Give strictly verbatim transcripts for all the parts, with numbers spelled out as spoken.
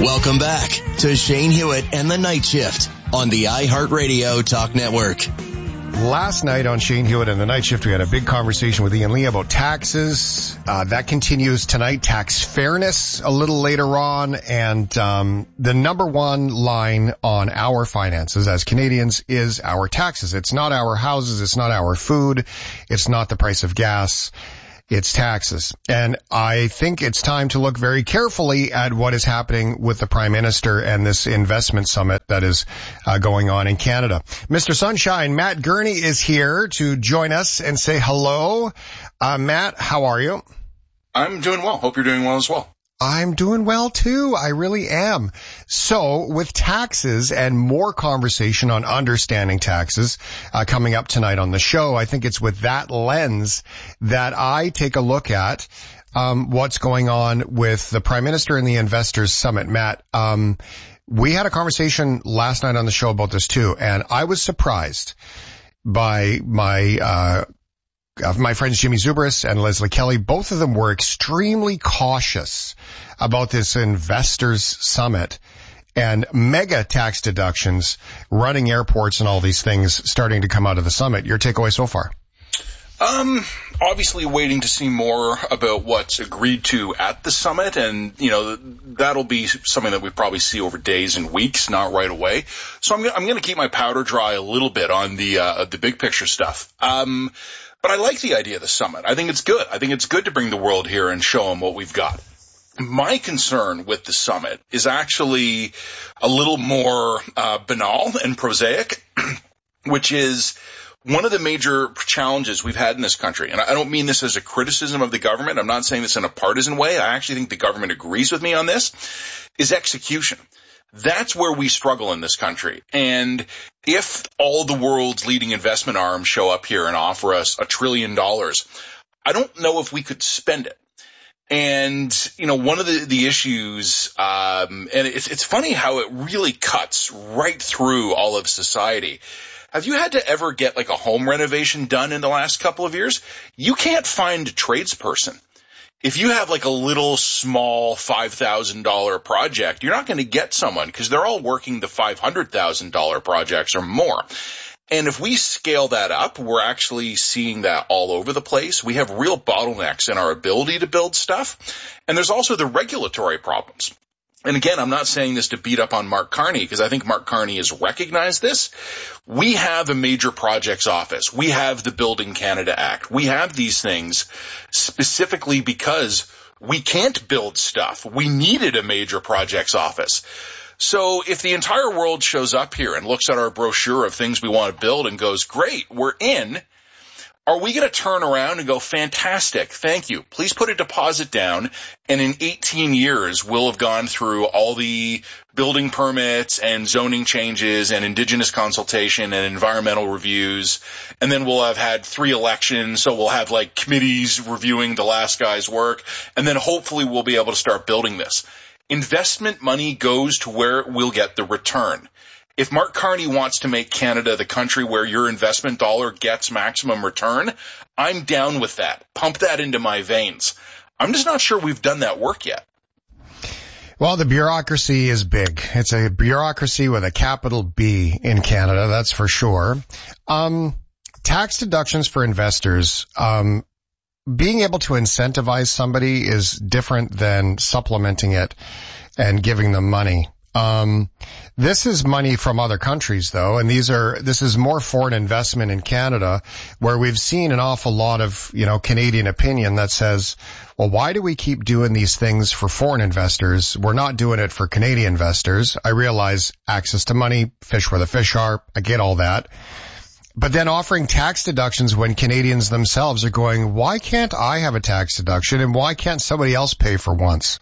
Welcome back to Shane Hewitt and the Night Shift on the iHeartRadio Talk Network. Last night on Shane Hewitt and the Night Shift, we had a big conversation with Ian Lee about taxes. Uh, that continues tonight. Tax fairness a little later on. And um the number one line on our finances as Canadians is our taxes. It's not our houses. It's not our food. It's not the price of gas. It's taxes. And I think it's time to look very carefully at what is happening with the Prime Minister and this investment summit that is uh, going on in Canada. Mister Sunshine, Matt Gurney is here to join us and say hello. Uh, Matt, how are you? I'm doing well. Hope you're doing well as well. I'm doing well too. I really am. So with taxes and more conversation on understanding taxes uh, coming up tonight on the show, I think it's with that lens that I take a look at um, what's going on with the Prime Minister and the Investors Summit. Matt, um, we had a conversation last night on the show about this too, and I was surprised by my uh Uh, my friends Jimmy Zubris and Leslie Kelly. Both of them were extremely cautious about this investors summit and mega tax deductions, running airports and all these things starting to come out of the summit. Your takeaway so far? Um, obviously waiting to see more about what's agreed to at the summit, and, you know, that'll be something that we probably see over days and weeks, not right away. So I'm, I'm going to keep my powder dry a little bit on the, uh, the big picture stuff. Um, But I like the idea of the summit. I think it's good. I think it's good to bring the world here and show them what we've got. My concern with the summit is actually a little more uh, banal and prosaic, which is one of the major challenges we've had in this country. And I don't mean this as a criticism of the government. I'm not saying this in a partisan way. I actually think the government agrees with me on this, is execution. That's where we struggle in this country. And if all the world's leading investment arms show up here and offer us a trillion dollars, I don't know if we could spend it. And, you know, one of the, the issues, um, and it's, it's funny how it really cuts right through all of society. Have you had to ever get like a home renovation done in the last couple of years? You can't find a tradesperson. If you have like a little small five thousand dollars project, you're not going to get someone because they're all working the five hundred thousand dollars projects or more. And if we scale that up, we're actually seeing that all over the place. We have real bottlenecks in our ability to build stuff. And there's also the regulatory problems. And again, I'm not saying this to beat up on Mark Carney because I think Mark Carney has recognized this. We have a major projects office. We have the Building Canada Act. We have these things specifically because we can't build stuff. We needed a major projects office. So if the entire world shows up here and looks at our brochure of things we want to build and goes, great, we're in, are we going to turn around and go, fantastic, thank you, please put a deposit down, and in eighteen years we'll have gone through all the building permits and zoning changes and indigenous consultation and environmental reviews, and then we'll have had three elections, so we'll have like committees reviewing the last guy's work, and then hopefully we'll be able to start building this. Investment money goes to where we'll get the return. If Mark Carney wants to make Canada the country where your investment dollar gets maximum return, I'm down with that. Pump that into my veins. I'm just not sure we've done that work yet. Well, the bureaucracy is big. It's a bureaucracy with a capital B in Canada, that's for sure. Um, tax deductions for investors, um, being able to incentivize somebody is different than supplementing it and giving them money. Um, this is money from other countries though, and these are, this is more foreign investment in Canada where we've seen an awful lot of, you know, Canadian opinion that says, well, why do we keep doing these things for foreign investors? We're not doing it for Canadian investors. I realize access to money, fish where the fish are. I get all that. But then offering tax deductions when Canadians themselves are going, why can't I have a tax deduction and why can't somebody else pay for once?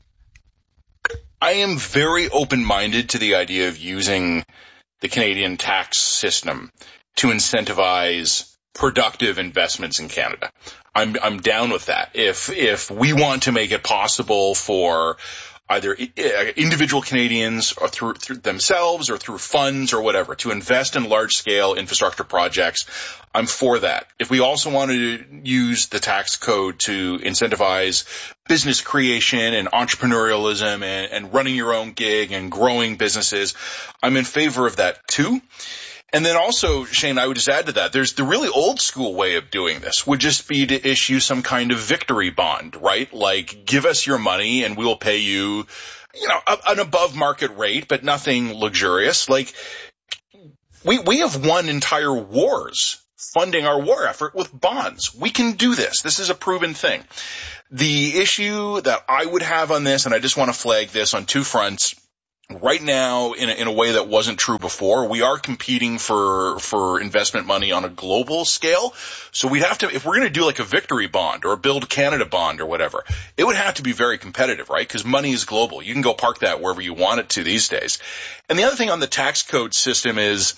I am very open-minded to the idea of using the Canadian tax system to incentivize productive investments in Canada. I'm I'm down with that. If if we want to make it possible for either individual Canadians or through, through themselves or through funds or whatever, to invest in large-scale infrastructure projects, I'm for that. If we also want to use the tax code to incentivize business creation and entrepreneurialism and, and running your own gig and growing businesses, I'm in favor of that too. And then also, Shane, I would just add to that, there's the really old school way of doing this would just be to issue some kind of victory bond, right? Like, give us your money and we'll pay you, you know, an above market rate, but nothing luxurious. Like, we, we have won entire wars funding our war effort with bonds. We can do this. This is a proven thing. The issue that I would have on this, and I just want to flag this on two fronts, right now, in a, in a way that wasn't true before, we are competing for for investment money on a global scale. So we'd have to, if we're going to do like a victory bond or a Build Canada bond or whatever, it would have to be very competitive, right? Because money is global. You can go park that wherever you want it to these days. And the other thing on the tax code system is,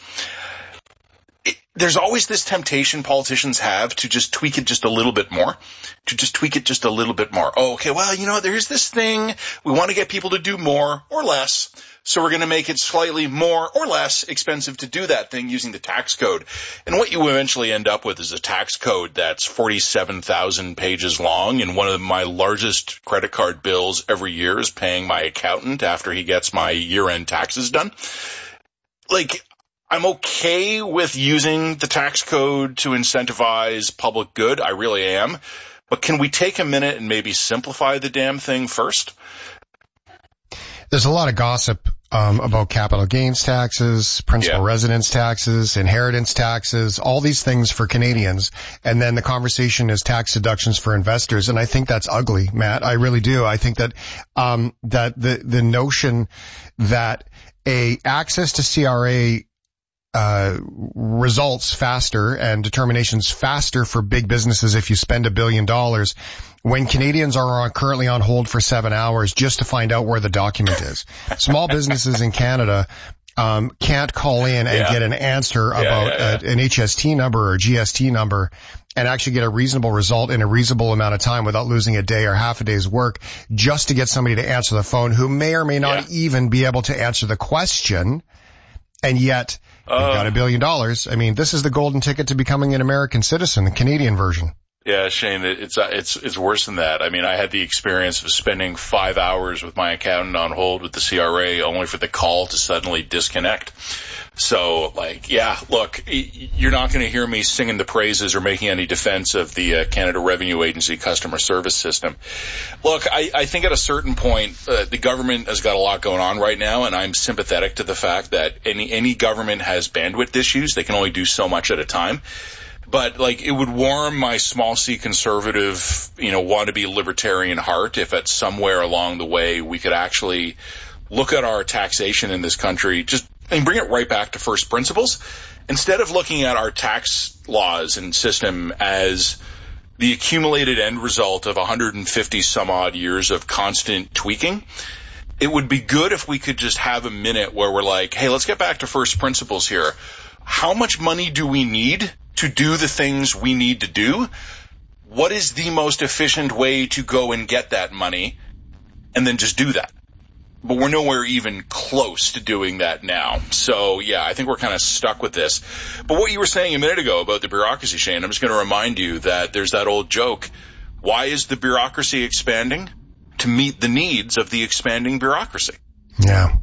It, there's always this temptation politicians have to just tweak it just a little bit more, to just tweak it just a little bit more. Oh, okay, well, you know, there's this thing. We want to get people to do more or less, so we're going to make it slightly more or less expensive to do that thing using the tax code. And what you eventually end up with is a tax code that's forty-seven thousand pages long, and one of my largest credit card bills every year is paying my accountant after he gets my year-end taxes done. Like, I'm okay with using the tax code to incentivize public good. I really am. But can we take a minute and maybe simplify the damn thing first? There's a lot of gossip um, about capital gains taxes, principal yeah. residence taxes, inheritance taxes, all these things for Canadians. And then the conversation is tax deductions for investors. And I think that's ugly, Matt. I really do. I think that um, that the the notion that a access to C R A Uh, results faster and determinations faster for big businesses if you spend a billion dollars when Canadians are on, currently on hold for seven hours just to find out where the document is. Small businesses in Canada um, can't call in and yeah. get an answer yeah, about yeah, yeah. A, an H S T number or G S T number and actually get a reasonable result in a reasonable amount of time without losing a day or half a day's work just to get somebody to answer the phone who may or may not yeah. even be able to answer the question. And yet, you've uh, got a billion dollars. I mean, this is the golden ticket to becoming an American citizen, the Canadian version. Yeah, Shane, it's it's it's worse than that. I mean, I had the experience of spending five hours with my accountant on hold with the C R A only for the call to suddenly disconnect. So, like, yeah, look, you're not going to hear me singing the praises or making any defense of the uh, Canada Revenue Agency customer service system. Look, I, I think at a certain point, uh, the government has got a lot going on right now, and I'm sympathetic to the fact that any any government has bandwidth issues. They can only do so much at a time. But, like, it would warm my small c conservative, you know, wannabe libertarian heart if at somewhere along the way we could actually look at our taxation in this country just and bring it right back to first principles. Instead of looking at our tax laws and system as the accumulated end result of one hundred fifty some odd years of constant tweaking, it would be good if we could just have a minute where we're like, hey, let's get back to first principles here. How much money do we need to do the things we need to do? What is the most efficient way to go and get that money? And then just do that. But we're nowhere even close to doing that now. So, yeah, I think we're kind of stuck with this. But what you were saying a minute ago about the bureaucracy, Shane, I'm just going to remind you that there's that old joke. Why is the bureaucracy expanding? To meet the needs of the expanding bureaucracy. Yeah.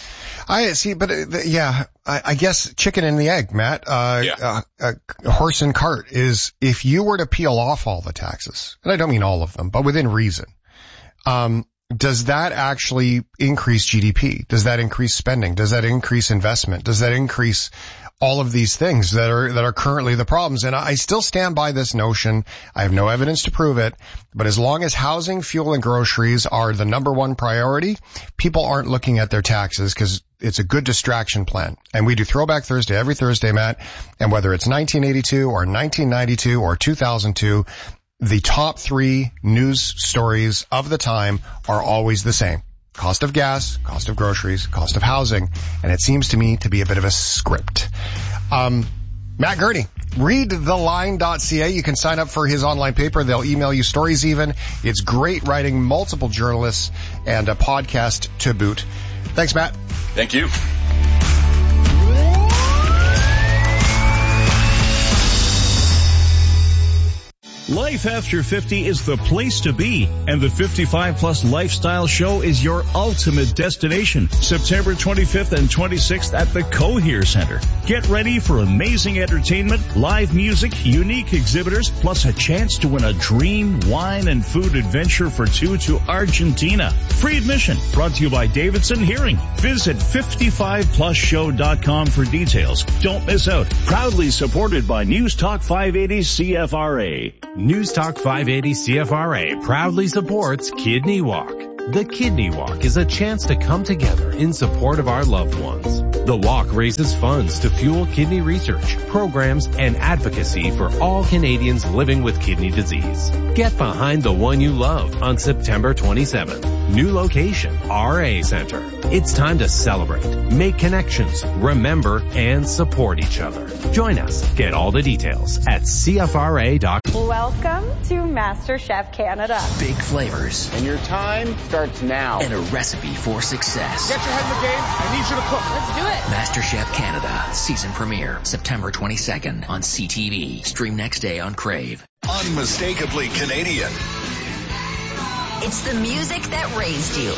I see, but uh, yeah, I, I guess chicken and the egg, Matt. Uh, yeah. uh, uh, horse and cart is if you were to peel off all the taxes, and I don't mean all of them, but within reason, um, does that actually increase G D P? Does that increase spending? Does that increase investment? Does that increase all of these things that are that are currently the problems? And I still stand by this notion. I have no evidence to prove it, but as long as housing, fuel, and groceries are the number one priority, people aren't looking at their taxes because it's a good distraction plan. And we do Throwback Thursday every Thursday, Matt. And whether it's nineteen eighty-two or nineteen ninety-two or two thousand two, the top three news stories of the time are always the same. Cost of gas, cost of groceries, cost of housing. And it seems to me to be a bit of a script. Um, Matt Gurney read the line dot c a. You can sign up for his online paper. They'll email you stories even. It's great writing, multiple journalists, and a podcast to boot. Thanks, Matt. Thank you. Life after fifty is the place to be, and the fifty-five plus Lifestyle Show is your ultimate destination. September twenty-fifth and twenty-sixth at the Cohere Center. Get ready for amazing entertainment, live music, unique exhibitors, plus a chance to win a dream wine and food adventure for two to Argentina. Free admission, brought to you by Davidson Hearing. Visit fifty-five plus show dot com for details. Don't miss out. Proudly supported by News Talk five eighty C F R A. News Talk five eighty C F R A proudly supports Kidney Walk. The Kidney Walk is a chance to come together in support of our loved ones. The walk raises funds to fuel kidney research, programs, and advocacy for all Canadians living with kidney disease. Get behind the one you love on September twenty-seventh. New location, R A Center. It's time to celebrate, make connections, remember, and support each other. Join us. Get all the details at C F R A dot com. Welcome to MasterChef Canada. Big flavors. And your time starts now. And a recipe for success. Get your head in the game. I need you to cook. Let's do it. MasterChef Canada. Season premiere. September twenty-second on C T V. Stream next day on Crave. Unmistakably Canadian. It's the music that raised you.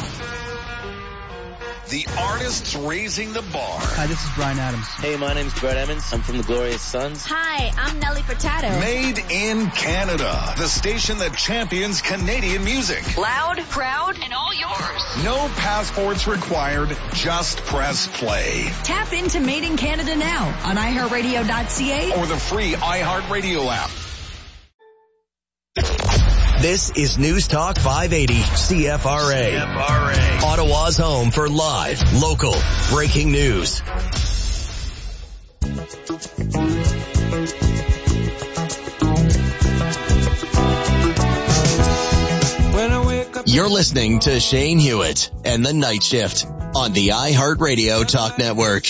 The artists raising the bar. Hi, this is Bryan Adams. Hey, my name's Brett Emmons. I'm from the Glorious Sons. Hi, I'm Nelly Furtado. Made in Canada. The station that champions Canadian music. Loud, proud, and all yours. No passports required. Just press play. Tap into Made in Canada now on i heart radio dot c a or the free iHeartRadio app. This is News Talk five eighty C F R A. C F R A. Ottawa's home for live, local, breaking news. You're listening to Shane Hewitt and the Night Shift on the iHeartRadio Talk Network.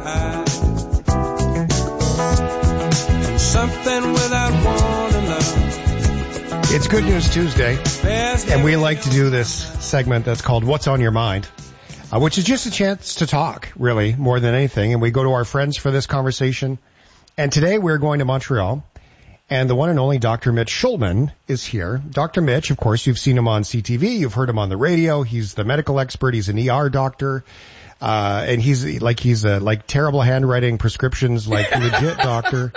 Something without one love. It's Good News Tuesday, and we like to do this segment that's called What's on Your Mind, uh, which is just a chance to talk, really, more than anything. And we go to our friends for this conversation. And today we're going to Montreal, and the one and only Doctor Mitch Schulman is here. Doctor Mitch, of course, you've seen him on C T V. You've heard him on the radio. He's the medical expert. He's an E R doctor. Uh, and he's like, he's a, like terrible handwriting prescriptions, like legit doctor.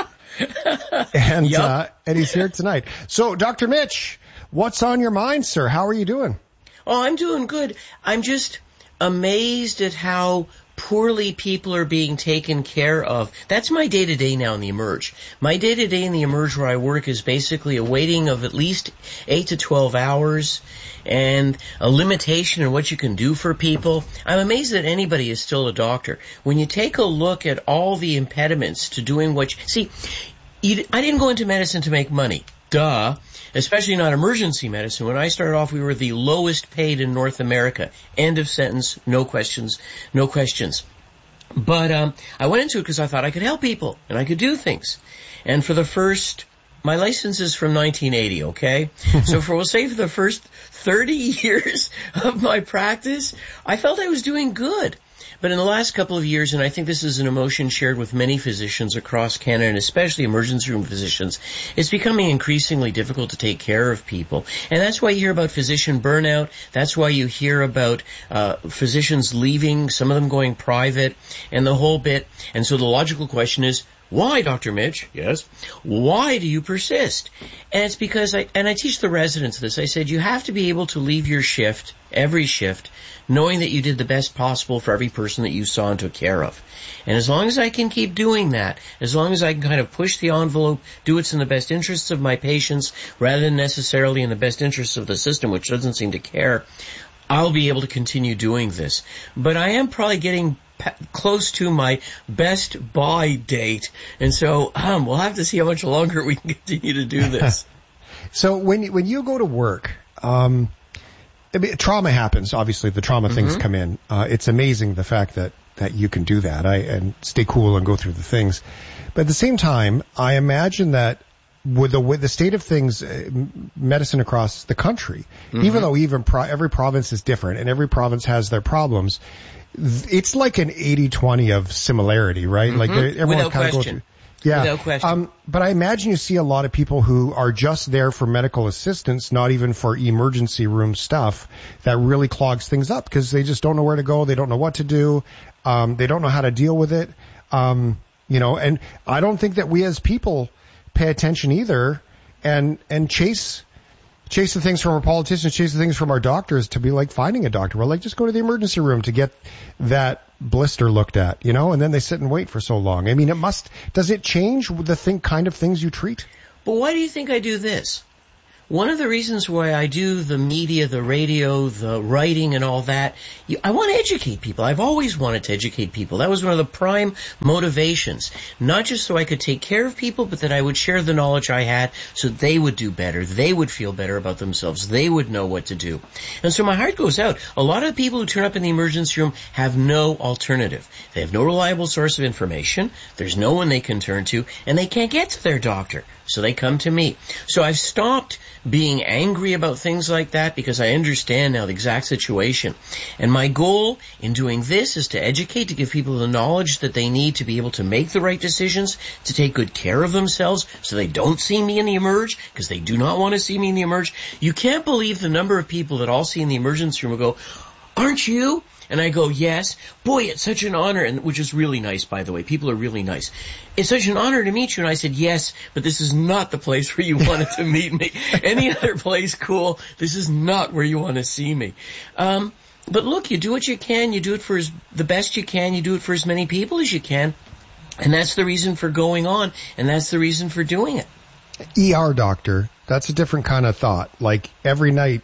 And, yep. uh, and he's here tonight. So, Doctor Mitch, what's on your mind, sir? How are you doing? Oh, I'm doing good. I'm just amazed at how poorly people are being taken care of. That's my day-to-day now in the Emerge. My day-to-day in the Emerge where I work is basically a waiting of at least eight to twelve hours and a limitation in what you can do for people. I'm amazed that anybody is still a doctor. When you take a look at all the impediments to doing what you... See, you, I didn't go into medicine to make money. Duh. Especially not emergency medicine. When I started off, we were the lowest paid in North America. End of sentence. No questions. No questions. But um I went into it because I thought I could help people and I could do things. And for the first... My license is from nineteen eighty, okay? So for, we'll say for the first thirty years of my practice, I felt I was doing good. But in the last couple of years, and I think this is an emotion shared with many physicians across Canada, and especially emergency room physicians, it's becoming increasingly difficult to take care of people. And that's why you hear about physician burnout. That's why you hear about uh physicians leaving, some of them going private, and the whole bit. And so the logical question is, why, Doctor Mitch? Yes. Why do you persist? And it's because I, and I teach the residents this, I said, you have to be able to leave your shift, every shift, knowing that you did the best possible for every person that you saw and took care of. And as long as I can keep doing that, as long as I can kind of push the envelope, do what's in the best interests of my patients, rather than necessarily in the best interests of the system, which doesn't seem to care, I'll be able to continue doing this. But I am probably getting close to my best buy date, and so um, we'll have to see how much longer we can continue to do this. So when when you go to work, um, I mean, trauma happens. Obviously, the trauma mm-hmm. things come in. Uh, it's amazing the fact that that you can do that I, and stay cool and go through the things. But at the same time, I imagine that with the, with the state of things, uh, medicine across the country, mm-hmm. even though even pro- every province is different and every province has their problems, it's like an eighty twenty of similarity, right? Mm-hmm. Like everyone kind of goes through. Yeah. Without question. Um, but I imagine you see a lot of people who are just there for medical assistance, not even for emergency room stuff, that really clogs things up because they just don't know where to go. They don't know what to do. Um, they don't know how to deal with it. Um, you know, and I don't think that we as people pay attention either and, and chase, chase the things from our politicians, chase the things from our doctors to be like finding a doctor. We're like, just go to the emergency room to get that blister looked at, you know, and then they sit and wait for so long. I mean, it must, does it change the thing, kind of things you treat? But why do you think I do this? One of the reasons why I do the media, the radio, the writing and all that, I want to educate people. I've always wanted to educate people. That was one of the prime motivations. Not just so I could take care of people, but that I would share the knowledge I had so they would do better. They would feel better about themselves. They would know what to do. And so my heart goes out. A lot of the people who turn up in the emergency room have no alternative. They have no reliable source of information. There's no one they can turn to, and they can't get to their doctor. So they come to me. So I've stopped being angry about things like that because I understand now the exact situation. And my goal in doing this is to educate, to give people the knowledge that they need to be able to make the right decisions, to take good care of themselves so they don't see me in the emerge, because they do not want to see me in the emerge. You can't believe the number of people that I'll see in the emergency room will go, "Aren't you?" And I go, "Yes." "Boy, it's such an honor," and which is really nice, by the way. People are really nice. "It's such an honor to meet you." And I said, "Yes, but this is not the place where you wanted to meet me. Any other place, cool. This is not where you want to see me." Um, but look, you do what you can. You do it for as, the best you can. You do it for as many people as you can. And that's the reason for going on, and that's the reason for doing it. E R doctor, that's a different kind of thought. Like every night,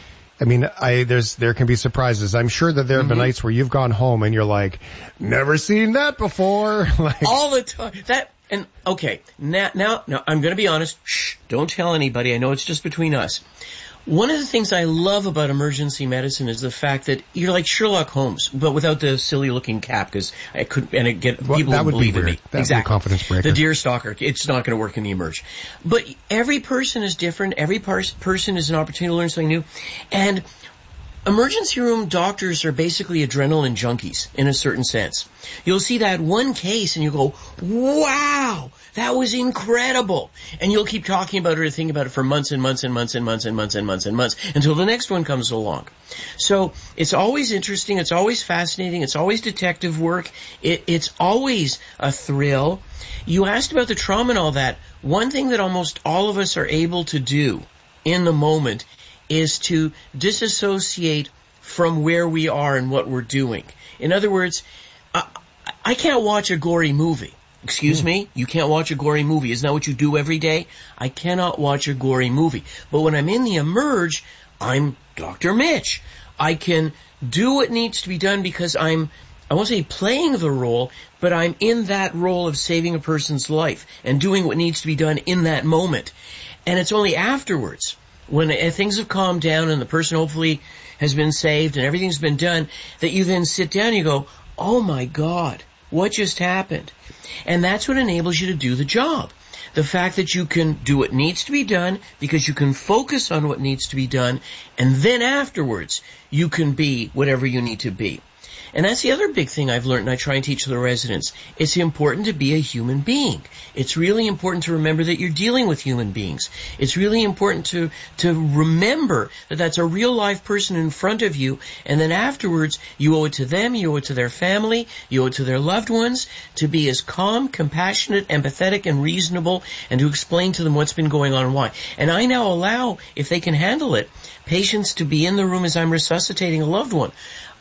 I mean, I, there's, there can be surprises. I'm sure that there have been mm-hmm. nights where you've gone home and you're like, never seen that before. Like, all the time. That, and okay, now, now, now I'm going to be honest. Shh, don't tell anybody. I know it's just between us. One of the things I love about emergency medicine is the fact that you're like Sherlock Holmes, but without the silly looking cap, because I could, and it get, well, people that would believe be in weird. me. That exactly. would be a confidence breaker. The deer stalker. It's not going to work in the emerge. But every person is different. Every pers- person is an opportunity to learn something new. And emergency room doctors are basically adrenaline junkies in a certain sense. You'll see that one case and you go, "Wow, that was incredible." And you'll keep talking about it or thinking about it for months and months and months and months and months and months and months until the next one comes along. So it's always interesting. It's always fascinating. It's always detective work. It, it's always a thrill. You asked about the trauma and all that. One thing that almost all of us are able to do in the moment is to disassociate from where we are and what we're doing. In other words, I, I can't watch a gory movie. Excuse mm. me? You can't watch a gory movie. Isn't that what you do every day? I cannot watch a gory movie. But when I'm in the emerge, I'm Doctor Mitch. I can do what needs to be done because I'm, I won't say playing the role, but I'm in that role of saving a person's life and doing what needs to be done in that moment. And it's only afterwards, when things have calmed down and the person hopefully has been saved and everything's been done, that you then sit down and you go, "Oh my God, what just happened?" And that's what enables you to do the job. The fact that you can do what needs to be done because you can focus on what needs to be done, and then afterwards you can be whatever you need to be. And that's the other big thing I've learned, and I try and teach the residents. It's important to be a human being. It's really important to remember that you're dealing with human beings. It's really important to, to remember that that's a real live person in front of you, and then afterwards you owe it to them, you owe it to their family, you owe it to their loved ones, to be as calm, compassionate, empathetic, and reasonable, and to explain to them what's been going on and why. And I now allow, if they can handle it, patients to be in the room as I'm resuscitating a loved one.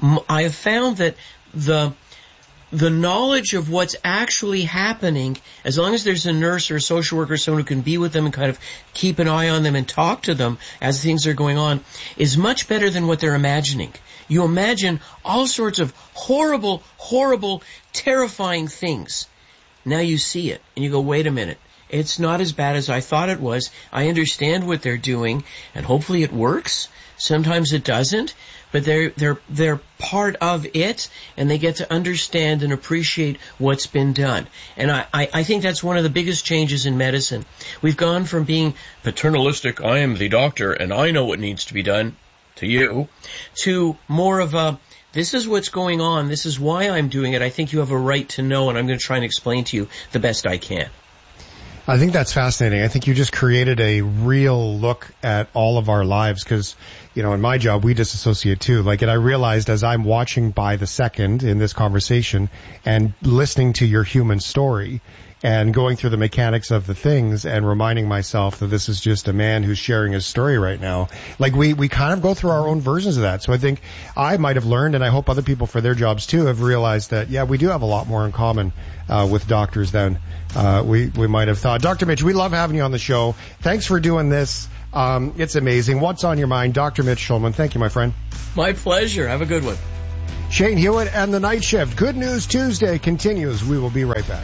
I have found that the the knowledge of what's actually happening, as long as there's a nurse or a social worker, someone who can be with them and kind of keep an eye on them and talk to them as things are going on, is much better than what they're imagining. You imagine all sorts of horrible, horrible, terrifying things. Now you see it, and you go, "Wait a minute. it's not as bad as I thought it was. I understand what they're doing, and hopefully it works. Sometimes it doesn't, but they're they're they're part of it, and they get to understand and appreciate what's been done. And I, I, I think that's one of the biggest changes in medicine. We've gone from being paternalistic, I am the doctor and I know what needs to be done to you, to more of a, this is what's going on, this is why I'm doing it, I think you have a right to know, and I'm going to try and explain to you the best I can. I think that's fascinating. I think you just created a real look at all of our lives because, you know, in my job, we disassociate too. Like, and I realized as I'm watching by the second in this conversation and listening to your human story and going through the mechanics of the things and reminding myself that this is just a man who's sharing his story right now. Like, we, we kind of go through our own versions of that. So I think I might have learned, and I hope other people for their jobs too have realized that, yeah, we do have a lot more in common uh, with doctors than uh, we, we might have thought. Doctor Mitch, we love having you on the show. Thanks for doing this. Um, it's amazing. What's on your mind? Doctor Mitch Shulman. Thank you, my friend. My pleasure. Have a good one. Shane Hewitt and the Night Shift. Good News Tuesday continues. We will be right back.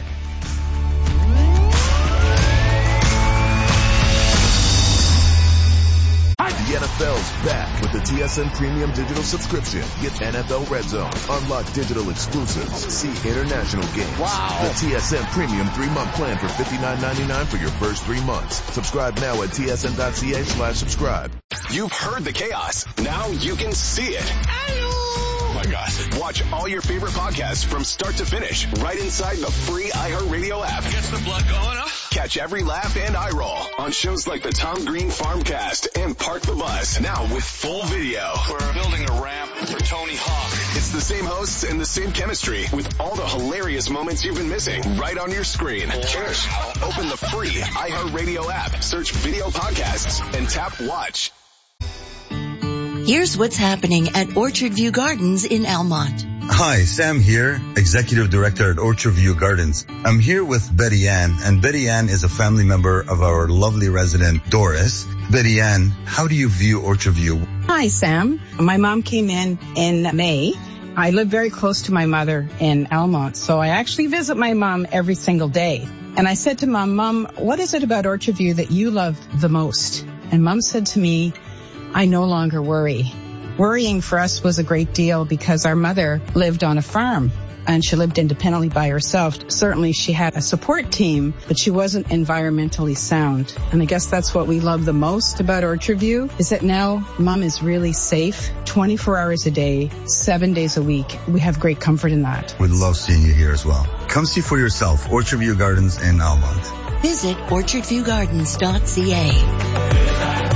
The N F L's back with the T S N Premium Digital Subscription. Get N F L Red Zone, unlock digital exclusives, see international games. Wow. The T S N Premium three-month plan for fifty-nine ninety-nine for your first three months. Subscribe now at tsn.ca slash subscribe. You've heard the chaos. Now you can see it. Oh my God. Watch all your favorite podcasts from start to finish right inside the free iHeartRadio app. Gets the blood going, huh? Catch every laugh and eye roll on shows like the Tom Green Farmcast and Park the Bus. Now with full video. We're building a ramp for Tony Hawk. It's the same hosts and the same chemistry with all the hilarious moments you've been missing right on your screen. Cheers. Open the free iHeartRadio app, search video podcasts, and tap watch. Here's what's happening at Orchard View Gardens in Almont. Hi, Sam here, Executive Director at Orchard View Gardens. I'm here with Betty Ann, and Betty Ann is a family member of our lovely resident, Doris. Betty Ann, how do you view Orchard View? Hi, Sam. My mom came in in May. I live very close to my mother in Almont, so I actually visit my mom every single day. And I said to Mom, Mom, what is it about Orchard View that you love the most? And Mom said to me, I no longer worry. Worrying for us was a great deal because our mother lived on a farm and she lived independently by herself. Certainly she had a support team, but she wasn't environmentally sound. And I guess that's what we love the most about Orchard View is that now Mom is really safe twenty-four hours a day, seven days a week. We have great comfort in that. We'd love seeing you here as well. Come see for yourself, Orchard View Gardens in Almont. Visit orchard view gardens dot c a.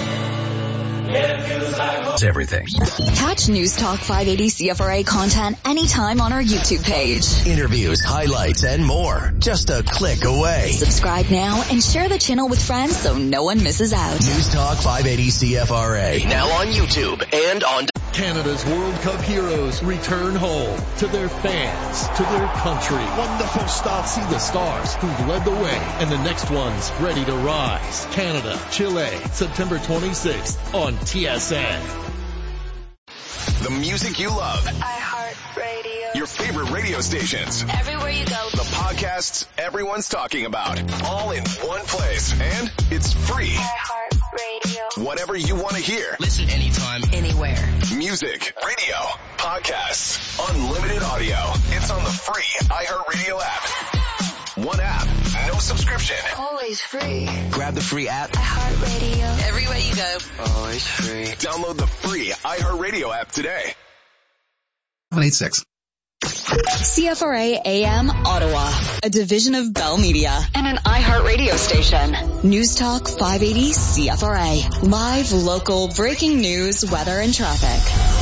Everything. Catch News Talk five eighty C F R A content anytime on our YouTube page. Interviews, highlights, and more. Just a click away. Subscribe now and share the channel with friends so no one misses out. News Talk five eighty C F R A. Now on YouTube and on... Canada's World Cup heroes return home to their fans, to their country. Wonderful start. See the stars who've led the way and the next ones ready to rise. Canada, Chile, September twenty-sixth on T S N. The music you love. iHeartRadio. Your favorite radio stations. Everywhere you go. The podcasts everyone's talking about. All in one place. And it's free. iHeartRadio. Whatever you want to hear. Listen anytime, anywhere. Music, radio, podcasts, unlimited audio. It's on the free iHeartRadio app. One app, no subscription. Always free. Grab the free app. iHeartRadio. Everywhere you go. Always free. Download the free iHeartRadio app today. seven eight six. C F R A A M Ottawa, a division of Bell Media and an iHeartRadio station. News Talk five eighty C F R A. Live, local, breaking news, weather, and traffic.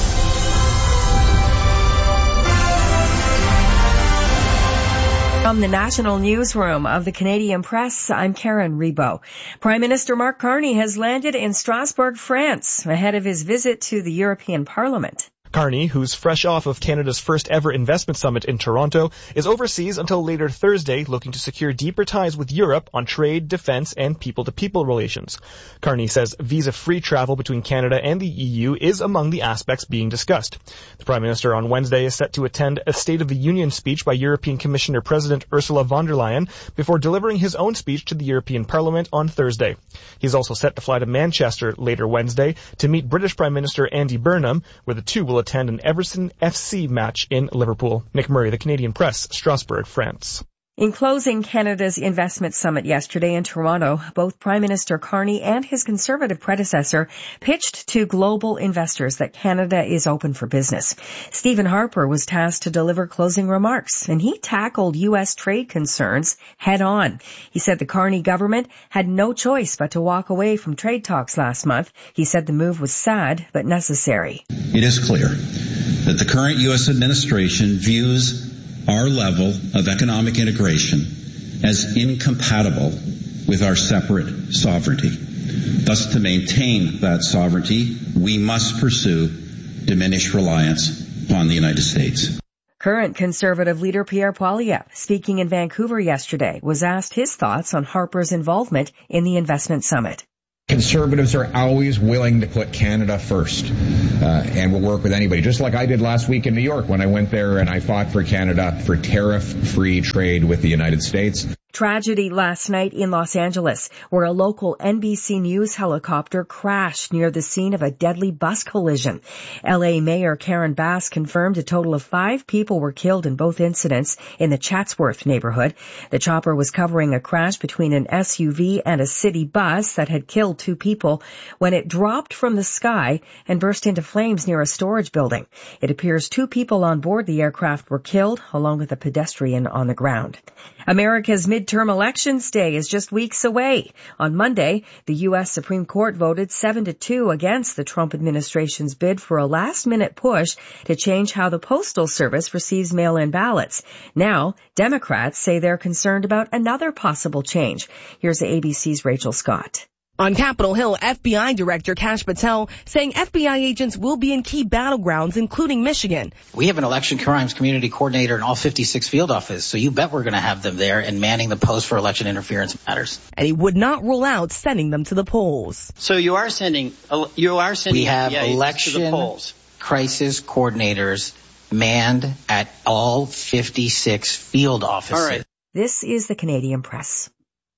From the National Newsroom of the Canadian Press, I'm Karen Rebo. Prime Minister Mark Carney has landed in Strasbourg, France, ahead of his visit to the European Parliament. Carney, who's fresh off of Canada's first ever investment summit in Toronto, is overseas until later Thursday, looking to secure deeper ties with Europe on trade, defense, and people-to-people relations. Carney says visa-free travel between Canada and the E U is among the aspects being discussed. The Prime Minister on Wednesday is set to attend a State of the Union speech by European Commissioner President Ursula von der Leyen before delivering his own speech to the European Parliament on Thursday. He's also set to fly to Manchester later Wednesday to meet British Prime Minister Andy Burnham, where the two will attend an Everton F C match in Liverpool. Nick Murray, The Canadian Press, Strasbourg, France. In closing Canada's investment summit yesterday in Toronto, both Prime Minister Carney and his Conservative predecessor pitched to global investors that Canada is open for business. Stephen Harper was tasked to deliver closing remarks, and he tackled U S trade concerns head on. He said the Carney government had no choice but to walk away from trade talks last month. He said the move was sad but necessary. It is clear that the current U S administration views our level of economic integration as incompatible with our separate sovereignty. Thus, to maintain that sovereignty, we must pursue diminished reliance upon the United States. Current Conservative leader Pierre Poilievre, speaking in Vancouver yesterday, was asked his thoughts on Harper's involvement in the investment summit. Conservatives are always willing to put Canada first, uh, and will work with anybody, just like I did last week in New York when I went there and I fought for Canada for tariff-free trade with the United States. Tragedy last night in Los Angeles, where a local N B C News helicopter crashed near the scene of a deadly bus collision. L A Mayor Karen Bass confirmed a total of five people were killed in both incidents in the Chatsworth neighborhood. The chopper was covering a crash between an S U V and a city bus that had killed two people when it dropped from the sky and burst into flames near a storage building. It appears two people on board the aircraft were killed, along with a pedestrian on the ground. America's midterm elections day is just weeks away. On Monday, the U S Supreme Court voted seven to two against the Trump administration's bid for a last-minute push to change how the Postal Service receives mail-in ballots. Now, Democrats say they're concerned about another possible change. Here's A B C's Rachel Scott. On Capitol Hill, F B I Director Kash Patel saying F B I agents will be in key battlegrounds, including Michigan. We have an election crimes community coordinator in all fifty-six field offices, so you bet we're going to have them there and manning the post for election interference matters. And he would not rule out sending them to the polls. So you are sending, you are sending, we have yeah, election to the polls. Crisis coordinators manned at all fifty-six field offices. All right. This is the Canadian Press.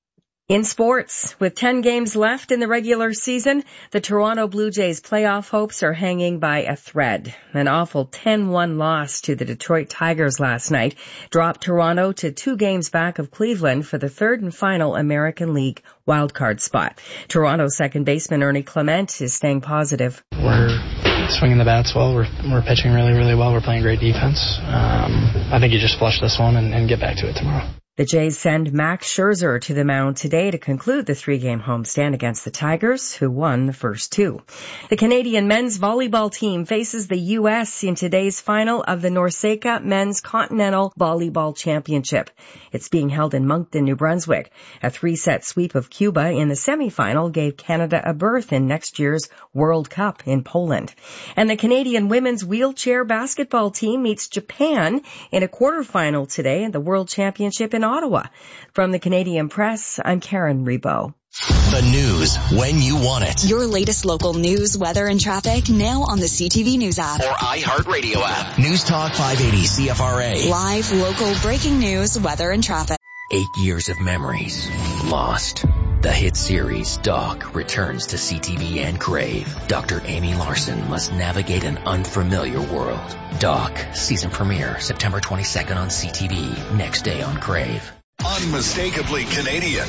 In sports, with ten games left in the regular season, the Toronto Blue Jays' playoff hopes are hanging by a thread. An awful ten one loss to the Detroit Tigers last night dropped Toronto to two games back of Cleveland for the third and final American League wildcard spot. Toronto second baseman Ernie Clement is staying positive. We're swinging the bats well. We're we're pitching really, really well. We're playing great defense. Um, I think you just flush this one and, and get back to it tomorrow. The Jays send Max Scherzer to the mound today to conclude the three-game homestand against the Tigers, who won the first two. The Canadian men's volleyball team faces the U S in today's final of the NORCECA Men's Continental Volleyball Championship. It's being held in Moncton, New Brunswick. A three-set sweep of Cuba in the semifinal gave Canada a berth in next year's World Cup in Poland. And the Canadian women's wheelchair basketball team meets Japan in a quarterfinal today at the World Championship in Ottawa. From the Canadian Press, I'm Karen Rebo. The news when you want it. Your latest local news, weather, and traffic now on the C T V News app. Or iHeartRadio app. News Talk five eighty C F R A. Live, local, breaking news, weather, and traffic. Eight years of memories lost. The hit series Doc returns to C T V and Crave. Doctor Amy Larson must navigate an unfamiliar world. Doc, season premiere September twenty-second on C T V, next day on Crave. Unmistakably Canadian.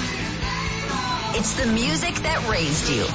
It's the music that raised you.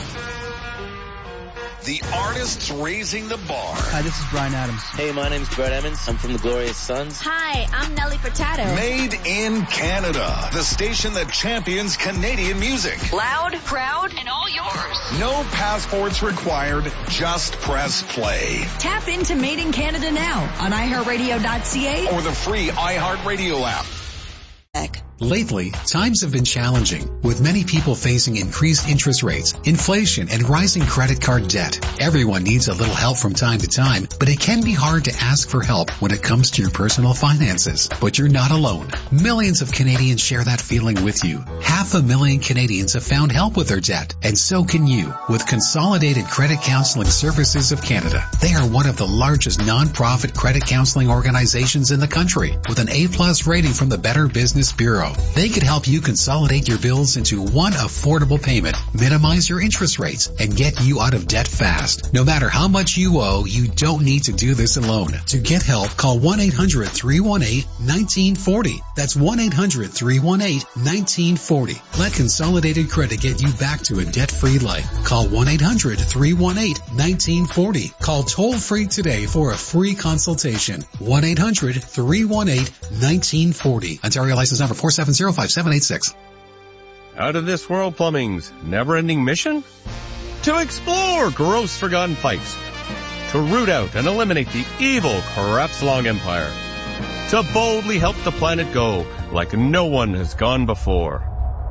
The artists raising the bar. Hi, this is Bryan Adams. Hey, my name's Brett Emmons. I'm from the Glorious Sons. Hi, I'm Nelly Furtado. Made in Canada. The station that champions Canadian music. Loud, proud, and all yours. No passports required. Just press play. Tap into Made in Canada now on i heart radio dot c a or the free iHeartRadio app. Lately, times have been challenging, with many people facing increased interest rates, inflation, and rising credit card debt. Everyone needs a little help from time to time, but it can be hard to ask for help when it comes to your personal finances. But you're not alone. Millions of Canadians share that feeling with you. Half a million Canadians have found help with their debt, and so can you with Consolidated Credit Counseling Services of Canada. They are one of the largest non-profit credit counseling organizations in the country, with an A-plus rating from the Better Business Bureau. They could help you consolidate your bills into one affordable payment, minimize your interest rates, and get you out of debt fast. No matter how much you owe, you don't need to do this alone. To get help, call one eight hundred, three one eight, one nine four zero. That's one eight hundred, three one eight, one nine four zero. Let Consolidated Credit get you back to a debt-free life. Call one eight hundred, three one eight, one nine four zero. Call toll-free today for a free consultation. one eight hundred, three one eight, one nine four zero. Ontario license number four seven zero five seven eight six. Out of This World Plumbing's never-ending mission? To explore gross forgotten pipes. To root out and eliminate the evil Kratz-Long Empire. To boldly help the planet go like no one has gone before.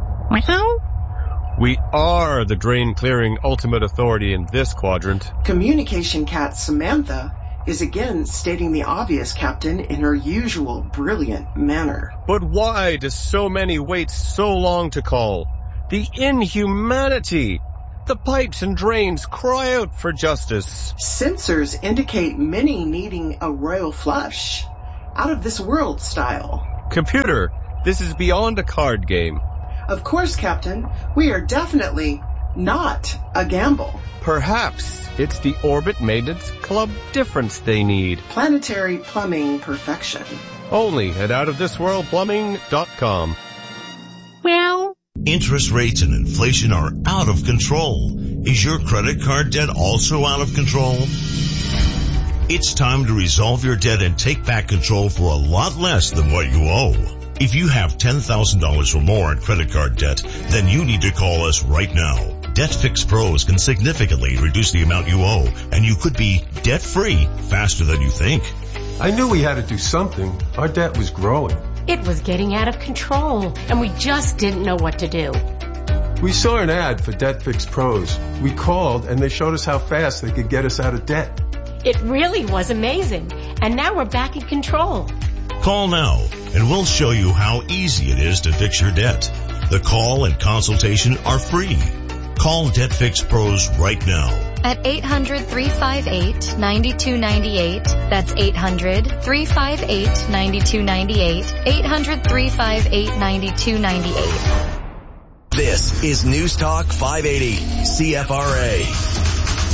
We are the drain-clearing ultimate authority in this quadrant. Communication cat Samantha is again stating the obvious, Captain, in her usual brilliant manner. But why do so many wait so long to call? The inhumanity! The pipes and drains cry out for justice. Sensors indicate many needing a royal flush. Out of this world style. Computer, this is beyond a card game. Of course, Captain. We are definitely not a gamble. Perhaps it's the Orbit Maintenance Club difference they need. Planetary plumbing perfection. Only at out of this world plumbing dot com. Well, interest rates and inflation are out of control. Is your credit card debt also out of control? It's time to resolve your debt and take back control for a lot less than what you owe. If you have ten thousand dollars or more in credit card debt, then you need to call us right now. DebtFix Pros can significantly reduce the amount you owe, and you could be debt-free faster than you think. I knew we had to do something. Our debt was growing. It was getting out of control, and we just didn't know what to do. We saw an ad for DebtFix Pros. We called, and they showed us how fast they could get us out of debt. It really was amazing, and now we're back in control. Call now, and we'll show you how easy it is to fix your debt. The call and consultation are free. Call DebtFix Pros right now. At eight hundred, three five eight, nine two nine eight. That's eight hundred, three five eight, nine two nine eight. eight hundred, three five eight, nine two nine eight. This is News Talk five eighty, C F R A.